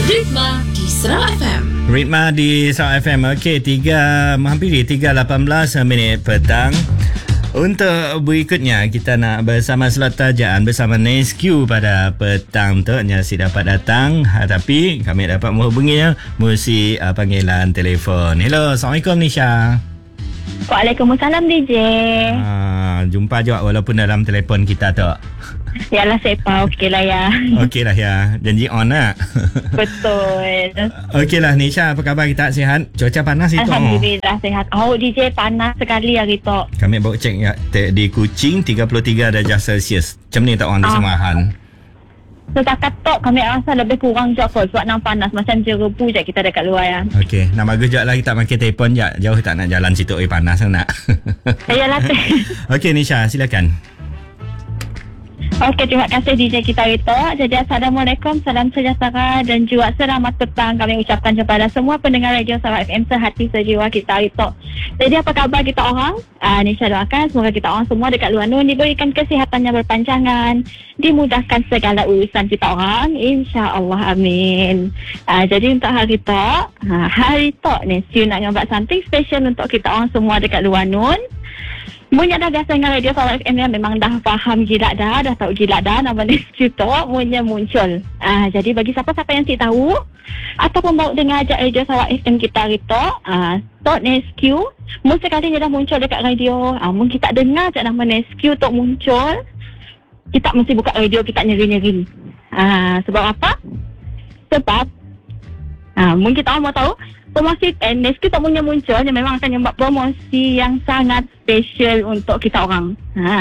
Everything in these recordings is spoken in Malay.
Ritma di Serang FM. Ritma di Serang FM. Okey, menghampiri 3.18 minit petang. Untuk berikutnya, kita nak bersama slot tajaan bersama Nesque pada petang tu. Nasi dapat datang, tapi kami dapat menghubunginya melalui panggilan telefon. Hello, Assalamualaikum Nisha. Waalaikumsalam DJ. Jumpa juga walaupun dalam telefon kita tu. Yalah sepa, okey lah ya. Okey lah ya, janji on lah. Betul. Okey lah Nisha, apa khabar kita sihat? Cuaca panas itu. Alhamdulillah sihat. DJ panas sekali hari tu. Kami baru cek ya, di Kuching 33 darjah Celsius. Macam ni tak orang di Semahan. Setakat tok kami rasa lebih kurang je kot sebab nampak panas macam jerebu je kita dekat luar ya. Okey, nak bagus je lah kita pakai telefon je. Jauh tak nak jalan situ panas nak. Yalah. Okey Nisha, silakan. Okey, terima kasih DJ kita itu. Jadi Assalamualaikum, salam sejahtera dan juga selamat petang kami ucapkan kepada semua pendengar Radio Serang FM sehati sejiwa kita itu. Jadi apa khabar kita orang? Nisha doakan semoga kita orang semua dekat luar nun diberikan kesihatannya berpanjangan, dimudahkan segala urusan kita orang, insya-Allah, amin. Jadi untuk hari tu Nesque nak buat something special untuk kita orang semua dekat luar nun. Munya dah biasa dengan Radio Serang FM yang memang dah faham dah tahu nama Nesque tu munya muncul. Jadi bagi siapa-siapa yang tak tahu ataupun mau dengar ajak Radio Serang FM kita itu, Nesque mula sekali dia dah muncul dekat radio. Mungkin kita dengar ajak nama Nesque tu muncul, kita mesti buka radio, kita nyeri-nyeri. Sebab apa? Sebab mungkin kita mau tahu promosi Nesque tak punya muncul yang memang akan membuat promosi yang sangat special untuk kita orang.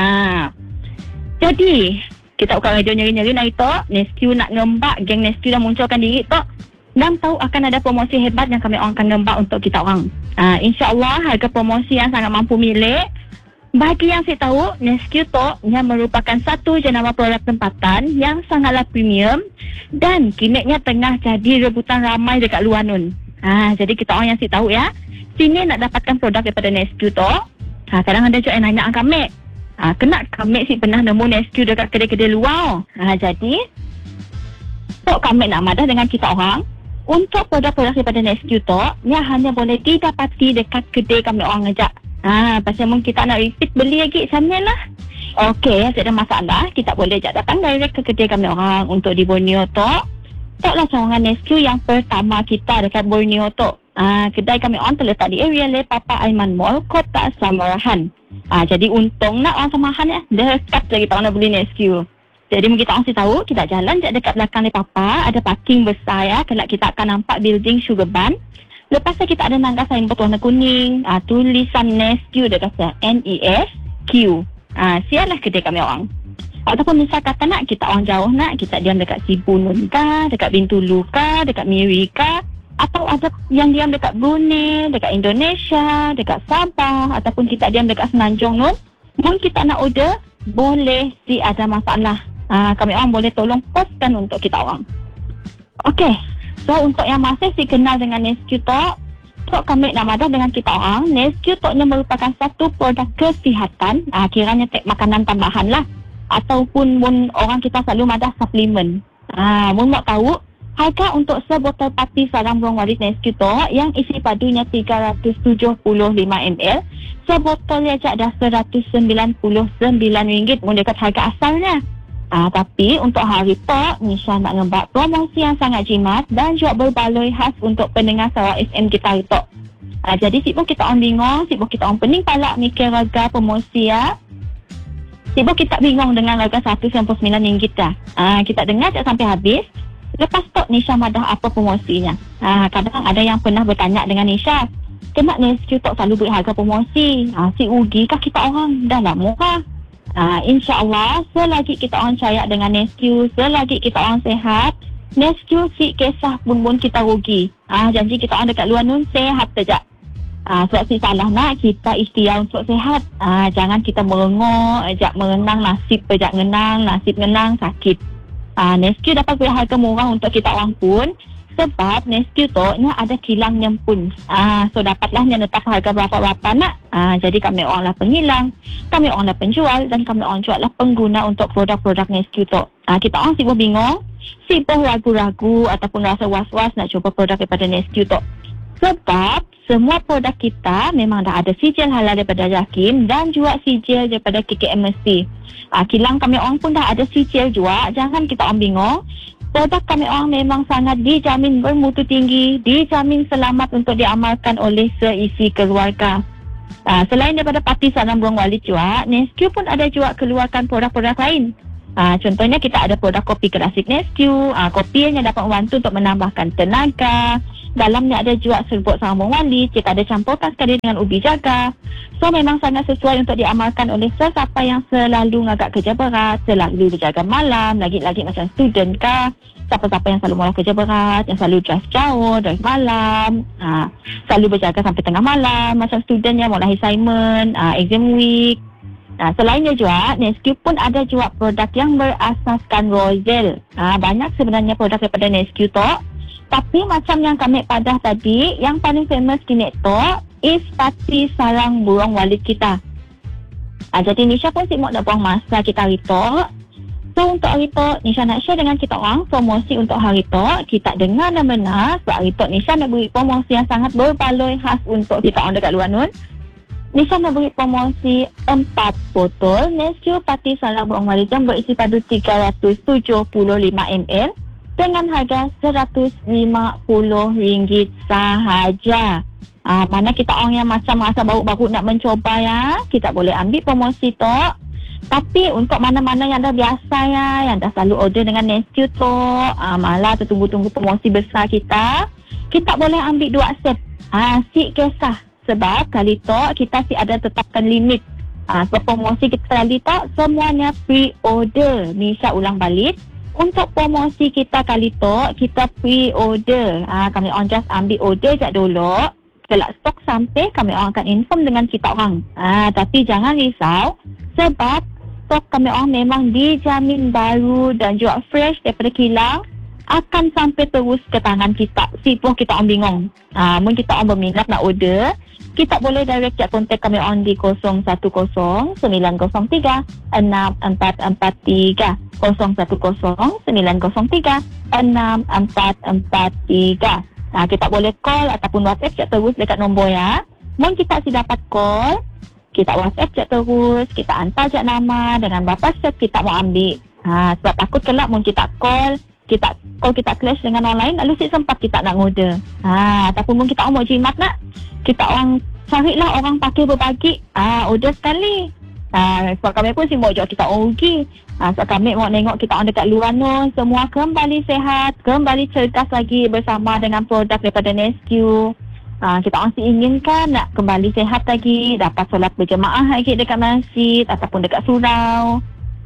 Jadi kita buka radio nyeri-nyeri nak itu Nesque nak ngembak, geng Nesque dah munculkan diri tu dan tahu akan ada promosi hebat yang kami orang akan ngembak untuk kita orang. InsyaAllah harga promosi yang sangat mampu milik. Bagi yang saya tahu, Nesque tu yang merupakan satu jenama produk tempatan yang sangatlah premium dan kini tengah jadi rebutan ramai dekat luar nun. Jadi kita orang yang si tahu ya, sini nak dapatkan produk daripada Nesque tu. Kadang ada juga yang nanya kami. Kena kami si pernah nemu Nesque dekat kedai-kedai luar. Jadi tok kami nak madah dengan kita orang untuk produk-produk daripada Nesque tu yang hanya boleh didapati dekat kedai kami orang ajak. Pasal mungkin kita nak repeat beli lagi macam ni lah. Okey, tak ada masalah. Kita boleh ajak datang direct ke kedai kami orang untuk di Borneo tu. Taklah cawangan Nesque yang pertama kita dekat Borneo tu. Kedai kami orang terletak di area Le Papa Aiman Mall, Kota Samarahan. Jadi untung nak orang Samarahan ya, dekat lagi tak nak beli Nesque. Jadi mungkin kita orang tahu, kita jalan je dekat belakang Le Papa, ada parking besar ya, kelak kita akan nampak building Sugar Bun. Lepas tu kita ada nangka signboard warna kuning, tulisan Nesque dekat NESQ. Sialah kedai kami orang. Ataupun misal kata nak kita orang jauh nak, kita diam dekat Sibunun kah, dekat Bintulu kah, dekat Miri kah, atau ada yang diam dekat Brunei, dekat Indonesia, dekat Sabah, ataupun kita diam dekat Semenanjung nun. Mungkin kita nak order, boleh si ada masalah. Kami orang boleh tolong postkan untuk kita orang. Okey, so untuk yang masih si kenal dengan Nesque tu, kami nak madah dengan kita orang. Nesque tu merupakan satu produk kesihatan, kiranya makanan tambahan lah. Ataupun orang kita selalu madah suplemen. Mun nak tahu harga untuk sebotol pati sarang burung waris Nesque tu yang isi padunya 375 ml, sebotolnya ajak dah RM199 mun dekat harga asalnya. Tapi untuk hari tu Nisha nak ngembak promosi yang sangat jimat dan juga berbaloi khas untuk pendengar Serang FM kita itu. Jadi sibuk kita orang bingung, sibuk kita orang pening palak mikir harga promosi ya. Sibuk kita bingung dengan harga RM199 dah. Kita dengar tak sampai habis. Lepas tu Nisha madah apa promosinya. Kadang ada yang pernah bertanya dengan Nisha, kenapa Nesque tak selalu beri harga promosi? Si rugi kah kita orang? Dah lah murah. InsyaAllah selagi kita orang percaya dengan Nesque, selagi kita orang sehat, Nesque si kisah pun kita rugi. Janji kita orang dekat luar nun sehat saja. Sebab si salah nak kita ikhtiar untuk sehat. Jangan kita merengok, ajak merenang nasib ajak ngenang, nasib ngenang sakit. Nesque dapat beri harga murah untuk kita orang pun Sebab Nesque tu nya ada kilangnya pun. So dapatlah nya letak harga berapa-berapa nak. Jadi kami orang lah pengilang, kami orang lah penjual dan kami orang jual lah pengguna untuk produk-produk Nesque tu. Kita orang sibuk bingung, sibuk ragu-ragu ataupun rasa was-was nak cuba produk daripada Nesque tu. Sebab semua produk kita memang dah ada sijil halal daripada JAKIM dan juga sijil daripada KKMST. Kilang kami orang pun dah ada sijil juga. Jangan kita orang bingung. Produk kami orang memang sangat dijamin bermutu tinggi, dijamin selamat untuk diamalkan oleh seisi keluarga. Selain daripada Pati Sarang Burung Walid juga, Nesque pun ada juga keluarkan produk-produk lain. Contohnya kita ada produk kopi klasik Nesque. Kopi yang dapat membantu untuk menambahkan tenaga. Dalamnya ada juga serbuk sarang burung walid. Kita ada campurkan sekali dengan ubi jaga. So memang sangat sesuai untuk diamalkan oleh sesiapa yang selalu ngagak kerja berat, selalu berjaga malam, lagi-lagi macam student kah, siapa-siapa yang selalu mula kerja berat, yang selalu drive jauh, drive malam, selalu berjaga sampai tengah malam, macam student yang mula assignment, exam week. Selainnya juga, Nesque pun ada juga produk yang berasaskan rozel. Banyak sebenarnya produk daripada Nesque tu. Tapi macam yang kami padah tadi, yang paling famous kini tu is Pati Sarang Burung Walid kita. Jadi Nisha pun sibuk nak buang masa kita hari tu. So untuk hari tu, Nisha nak share dengan kita orang promosi untuk hari tu. Kita dengar dan benar sebab hari tu Nisha nak beri promosi yang sangat berbaloi khas untuk kita orang dekat luar nun. Nisha nak beri promosi 4 botol Nesque Pati Sarang Burung Walid yang berisi padu 375 ml dengan harga RM150 sahaja. Mana kita orang yang macam masa baru-baru nak mencoba ya, kita boleh ambil promosi tu. Tapi untuk mana-mana yang dah biasa ya, yang dah selalu order dengan Nesque tu, malah tertunggu-tunggu promosi besar kita boleh ambil 2 set. Si kisah. Sebab kali tu kita si ada tetapkan limit. So promosi kita kali tu semuanya pre-order. Nisha ulang balik. Untuk promosi kita kali tu, kita pre-order. Kami orang just ambil order je dulu. Kelak stok sampai, kami orang akan inform dengan kita orang. Tapi jangan risau. Sebab stok kami orang memang dijamin baru dan juga fresh daripada kilang. Akan sampai terus ke tangan kita. Sipun kita orang bingung. Mungkin kita orang berminat nak order, kita boleh direct chat kontak kami on di 010 903 6443 010 903 6443. Kita boleh call ataupun WhatsApp chat terus dekat nombor ya. Mungkin kita si dapat call, kita WhatsApp chat terus, kita hantar je nama dengan berapa set kita mau ambil. Sebab takut kelak mungkin kita call clash dengan orang lain, lalu sempat kita nak order. Ataupun mungkin kita mau jimat nak, kita orang carilah orang pakai berbagi, order sekali. Sebab kami pun sibuk juga kita orang rugi. Sebab kami mau tengok kita orang dekat luar nun semua kembali sehat, kembali cerdas lagi bersama dengan produk daripada Nesque. Kita orang inginkan nak kembali sehat lagi, dapat solat berjemaah lagi dekat masjid ataupun dekat surau.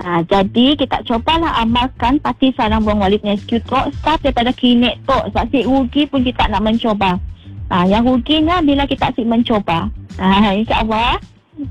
Jadi kita cobalah amalkan Pati Sarang Burung Walid Nesque tu start daripada klinik tu. Sebab si rugi pun kita nak mencoba. Yang ruginya bila kita asyik mencoba. InsyaAllah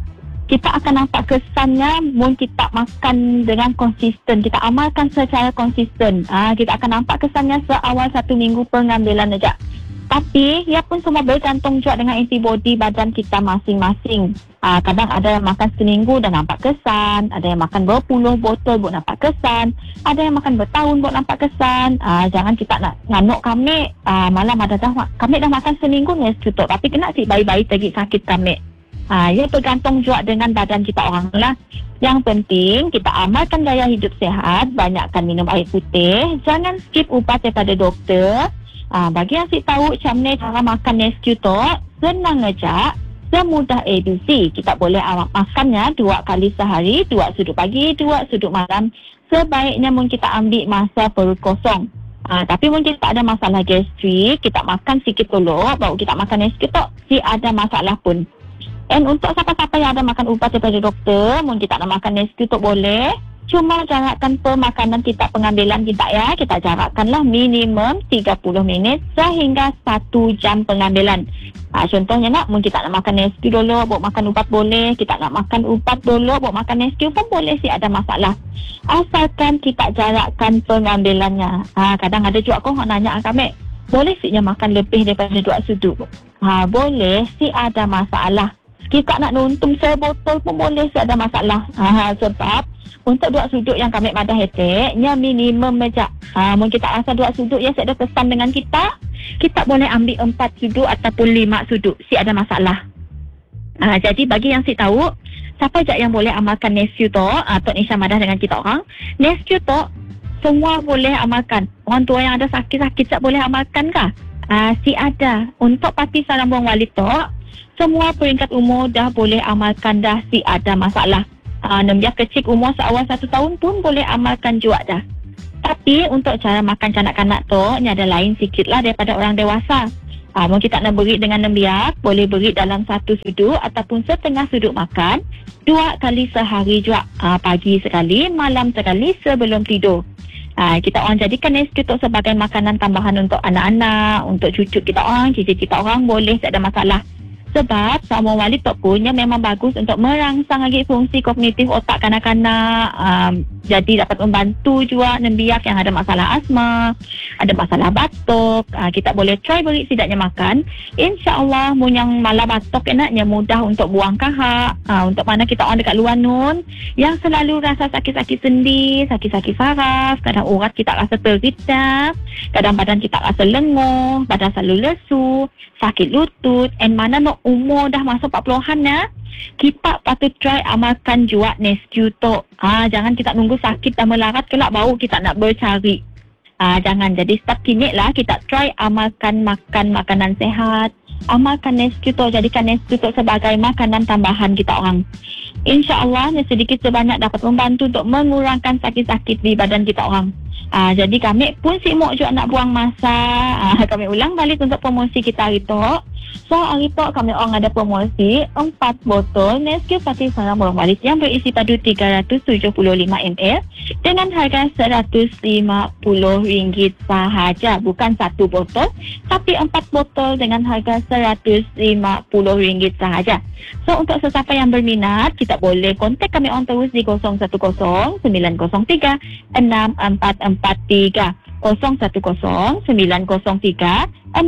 kita akan nampak kesannya mungkin kita makan dengan konsisten, kita amalkan secara konsisten. Kita akan nampak kesannya seawal 1 minggu pengambilan saja. Tapi ia pun semua bergantung juga dengan antibody badan kita masing-masing. Kadang ada yang makan seminggu dah nampak kesan, ada yang makan berpuluh botol buat nampak kesan, ada yang makan bertahun buat nampak kesan. Jangan kita nak nganuk kami, malam ada kami dah makan seminggu Nesque tu, tapi kena si bayi-bayi lagi sakit kami. Ia bergantung juga dengan badan kita orang lah. Yang penting kita amalkan gaya hidup sehat, banyakkan minum air putih, jangan skip ubat daripada doktor. Bagi yang si tahu macam ni cara makan Nesque tu, senang aja, semudah ABC. Kita boleh makannya 2 kali sehari, 2 sudut pagi, 2 sudut malam. Sebaiknya mungkin kita ambil masa perut kosong. Tapi mungkin tak ada masalah gastrik, kita makan sikit dulu baru kita makan Nesque tu, si ada masalah pun. And untuk siapa-siapa yang ada makan ubat daripada doktor, mungkin tak nak makan Nesque tu boleh. Cuma jarakkan pemakanan kita, pengambilan kita ya. Kita jarakkanlah minimum 30 minit sehingga 1 jam pengambilan. Contohnya nak, mungkin kita nak makan Nesque dulu, buat makan ubat boleh. Kita nak makan ubat dulu, buat makan Nesque pun boleh sih, ada masalah. Asalkan kita jarakkan pengambilannya. Kadang ada juga kau nanya kami, boleh siknya makan lebih daripada 2 sudut. Boleh si ada masalah. Kita nak nuntung sebotol pun boleh si ada masalah. Sebab untuk 2 sudut yang kami madah nya minimum saja. Mungkin kita rasa 2 sudut yang saya ada pesan dengan kita boleh ambil 4 sudut ataupun 5 sudut si ada masalah. Jadi bagi yang si tahu, siapa je yang boleh amalkan Nescue tu, Tok Nisha madah dengan kita orang. Nescue tu semua boleh amalkan. Orang tua yang ada sakit-sakit tak boleh amalkan kah? Si ada. Untuk parti sarang buang walid tu, semua peringkat umur dah boleh amalkan dah si ada masalah. Nembia kecil umur seawal 1 tahun pun boleh amalkan juga dah. Tapi untuk cara makan kanak-kanak tu, ni ada lain sikit lah daripada orang dewasa. Mungkin kita nak beri dengan nembiak, boleh beri dalam 1 sudut ataupun setengah sudut makan 2 kali sehari juga. Pagi sekali, malam sekali sebelum tidur. Kita orang jadikan Nescue tu sebagai makanan tambahan untuk anak-anak, untuk cucu kita orang, cici kita orang, boleh tak ada masalah. Sebab sama walid tu punya memang bagus untuk merangsang lagi fungsi kognitif otak kanak-kanak. Jadi dapat membantu juga nembiak yang ada masalah asma, ada masalah batuk. Kita boleh try beri sidaknya makan. InsyaAllah yang malah batuk enaknya mudah untuk buang kahak. Untuk mana kita orang dekat luar nun yang selalu rasa sakit-sakit sendi, sakit-sakit saraf, kadang urat kita rasa tergitap, kadang badan kita rasa lenguh, badan selalu lesu, sakit lutut, and mana nak umur dah masuk 40-an ya, kita patut try amalkan juga Nescue tu. Jangan kita nunggu sakit dah melarat kelak baru kita nak bercari. Jangan. Jadi start kini lah kita try amalkan makan makanan sehat. Amalkan Nescue tu, jadikan Nescue tu sebagai makanan tambahan kita orang. InsyaAllah sedikit sebanyak dapat membantu untuk mengurangkan sakit-sakit di badan kita orang. Jadi kami pun sibuk juga nak buang masa. Kami ulang balik untuk promosi kita hari tu. So hari tu kami orang ada promosi 4 botol Nescue Party Sarang Burung Walis yang berisi padu 375 ml dengan harga RM150 sahaja. Bukan 1 botol, tapi 4 botol dengan harga RM150 sahaja. So untuk sesiapa yang berminat, kita boleh kontak kami on terus di 010 903 6443 010 903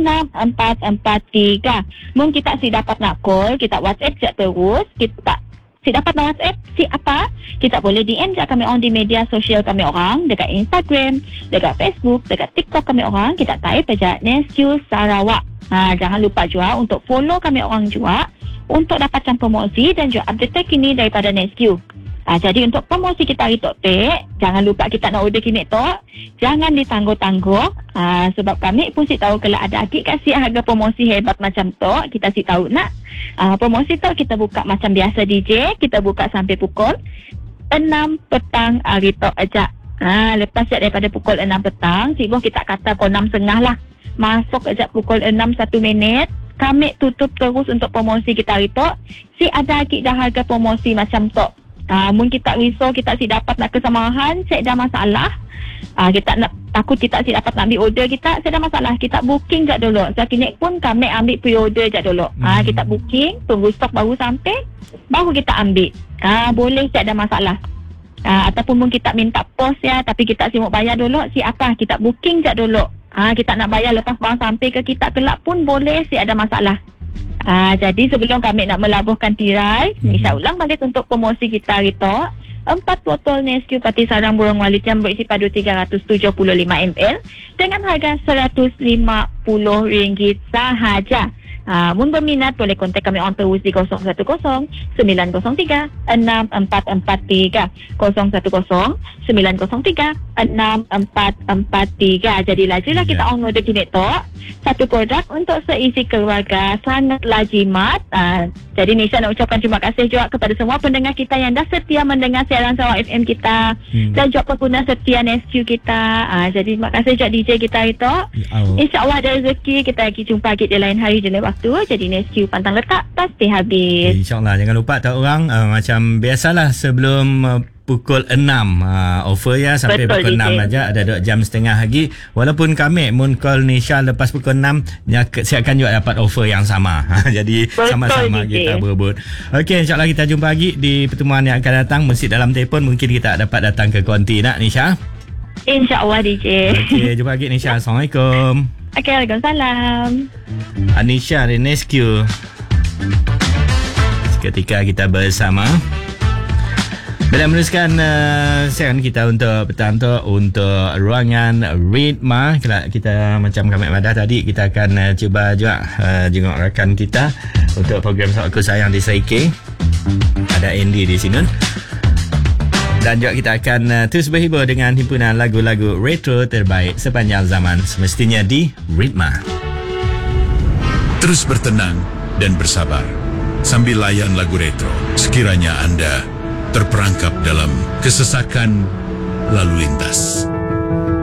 6443. Mungkin kita si dapat nak call, kita WhatsApp je terus. Kita si dapat nak WhatsApp si apa? Kita boleh DM je kami on di media sosial kami orang, dekat Instagram, dekat Facebook, dekat TikTok kami orang. Kita type saja Nescue Sarawak. Jangan lupa juga untuk follow kami orang juga untuk dapatkan promosi dan juga update terkini daripada Nescue. Jadi untuk promosi kita hari tu, jangan lupa kita nak order kini tu. Jangan ditangguh-tangguh. Sebab kami pun si tahu kalau ada akik kasih harga promosi hebat macam tu, kita si tahu nak. Promosi tu kita buka macam biasa DJ, kita buka sampai pukul 6 petang hari tu aja. Lepas daripada pukul 6 petang, sibuk kita kata pukul 6.30 lah. Masuk aja pukul 6 1 minit. Kami tutup terus untuk promosi kita hari tu. Si ada akik dah harga promosi macam tu. Mungkin kita risau kita si dapat nak kesamahan, saya dah masalah. Kita nak takut kita si dapat nak ambil order kita, saya dah masalah. Kita booking je dulu. So kini pun kami ambil pre-order je dulu. Kita booking, tunggu stok baru sampai, baru kita ambil. Boleh saya ada masalah. Ataupun mungkin kita minta post ya, tapi kita si mau bayar dulu. Siapa? Kita booking je dulu. Kita nak bayar lepas barang sampai ke kita kelak pun boleh si ada masalah. Jadi sebelum kami nak melabuhkan tirai, Nisha ulang balik untuk promosi kita hari tu. 4 botol Nescue Party Sarang Burung Walis yang berisi padu 375 ml dengan harga RM150 sahaja. Mun berminat boleh kontak kami on terus di 010 903 6443 010 903 6443. Jadi lajulah kita on order kini tu. Satu produk untuk seisi keluarga, sangatlah jimat. Jadi Nisha nak ucapkan terima kasih juga kepada semua pendengar kita yang dah setia mendengar siaran Sarawak FM kita dan juga pengguna setia Nescue kita. Jadi terima kasih juga DJ kita itu. InsyaAllah ada rezeki, kita lagi jumpa lagi di lain hari di lain waktu. Jadi Nescue pantang letak pasti habis. InsyaAllah. Jangan lupa tak orang, macam biasalah sebelum pukul 6 offer ya sampai betul, pukul 6 aja, ada 2 jam setengah lagi. Walaupun kami mun call Nisha lepas pukul 6, siapkan juga dapat offer yang sama. Jadi betul, sama-sama DJ. Kita berebut. Okey, insyaAllah kita jumpa lagi di pertemuan yang akan datang. Mesti dalam telefon mungkin kita dapat datang ke konti nak Nisha. InsyaAllah DJ. Okey, jumpa lagi Nisha. Assalamualaikum. Okay, Waalaikumsalam. Anisha dari Nescue. Seketika kita bersama. Bila meneruskan siaran kita untuk petang tu, untuk ruangan Ritma, kita macam kami madah tadi, kita akan cuba juga jenguk rakan kita untuk program Aku Sayang di Saike. Ada Andy di sini. Dan juga kita akan terus berhibur dengan himpunan lagu-lagu retro terbaik sepanjang zaman, semestinya di Ritma. Terus bertenang dan bersabar sambil layan lagu retro sekiranya anda terperangkap dalam kesesakan lalu lintas.